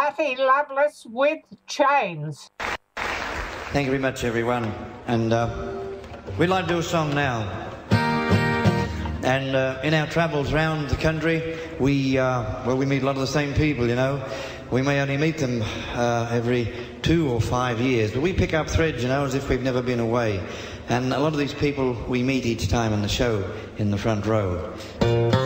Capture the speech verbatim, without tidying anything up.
Matty Lovelace with Chains. Thank you very much, everyone. And uh, we'd like to do a song now. And uh, in our travels around the country, we, uh, well, we meet a lot of the same people, you know. We may only meet them uh, every two or five years, but we pick up threads, you know, as if we've never been away. And a lot of these people we meet each time on the show in the front row.